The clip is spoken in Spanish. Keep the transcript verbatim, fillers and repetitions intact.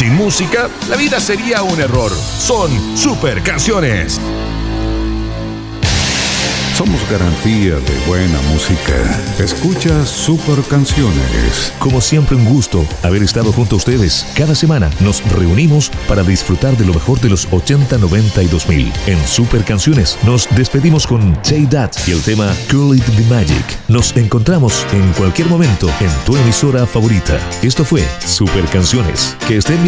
Sin música, la vida sería un error. Son Super Canciones. Somos garantía de buena música. Escucha Super Canciones. Como siempre, un gusto haber estado junto a ustedes. Cada semana nos reunimos para disfrutar de lo mejor de los ochenta, noventa y dos mil. En Super Canciones nos despedimos con Say That y el tema Call It The Magic. Nos encontramos en cualquier momento en tu emisora favorita. Esto fue Super Canciones. Que estén bien.